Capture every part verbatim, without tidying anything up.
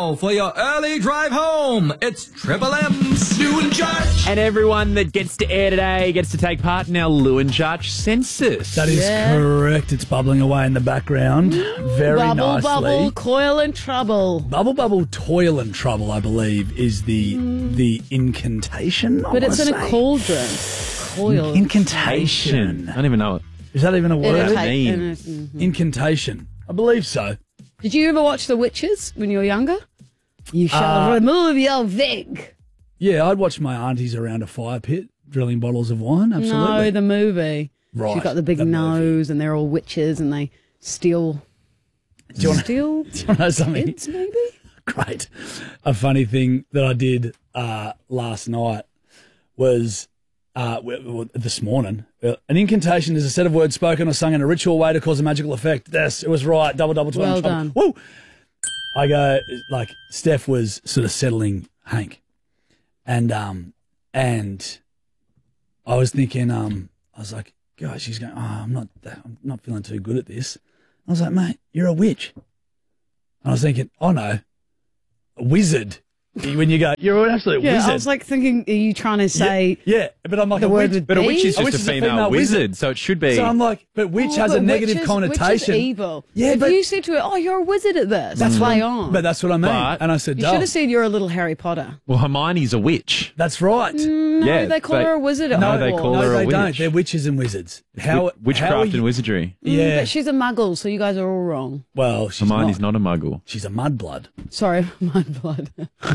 now for your early drive home. It's Triple M's Lou and Judge. And everyone that gets to air today gets to take part in our Lou and Judge census. That is Yeah. correct. It's bubbling away in the background. Very bubble, nicely. bubble, coil and trouble. Bubble, bubble, toil and trouble, I believe, is the the incantation. I But it's in wanna a say. cauldron. Coil. Incantation. I don't even know it. Is that even a It'll word? Incantation. take- means? mhm. Incantation. I believe so. Did you ever watch The Witches when you were younger? You shall Uh, remove your wig. Yeah, I'd watch my aunties around a fire pit drilling bottles of wine. Absolutely. No, the movie. Right, She's got the big the movie. nose and they're all witches and they steal. Do you wanna- steal Do you want to know something? kids, maybe? Great. A funny thing that I did uh, last night was uh, w- w- this morning. Uh, an incantation is a set of words spoken or sung in a ritual way to cause a magical effect. Yes, it was right. Double, double, twelve. Well trouble. done. Woo! I go, like, Steph was sort of settling Hank. And, um, and I was thinking, um, I was like, guys, she's going, oh, I'm not, that, I'm not feeling too good at this. I was like, mate, you're a witch. And I was thinking, oh no, a wizard. When you go, you're an absolute Yeah, wizard. I was like thinking, are you trying to say yeah, but I'm like the a word witch. would But a be? witch is A just witch a is a female, female wizard, wizard. so it should be. So I'm like, but witch Oh, has a but negative witch is- connotation. Witch is evil. Yeah, if but- you said to her, "Oh, you're a wizard at this," that's play on. But that's what I mean. But- and I said, you duh. should have said you're a little Harry Potter. Well, Hermione's a witch. That's right. No, Yeah, they call they- her a wizard. At No, they Hogwarts. call no, her a they don't. witch. They're witches and wizards. How Wi- Witchcraft how are you- and wizardry. Mm, Yeah. but she's a muggle, so you guys are all wrong. Well, she's Hermione's not. not a muggle. She's a mudblood. Sorry, my blood.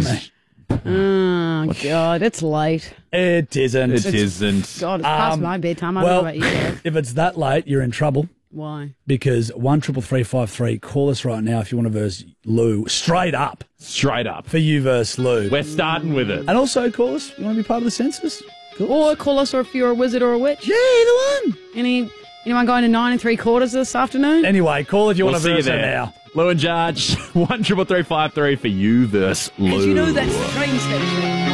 Oh God, it's late. It isn't. It isn't. God, it's past Um, my bedtime. I well, don't know about you guys. if it's that late, you're in trouble Why? because one triple three five three. Call us right now if you want to verse Lou straight up Straight up. for you verse Lou. We're starting with it. And also call us. You want to be part of the census? Cool. Or call us, or if you're a wizard or a witch. Yeah, either one. Any anyone going to nine and three quarters this afternoon? Anyway, call if you We'll want to see you verse her there. now. Lou and Judge, one triple three five three for you versus Lou. Because you know that's the train station.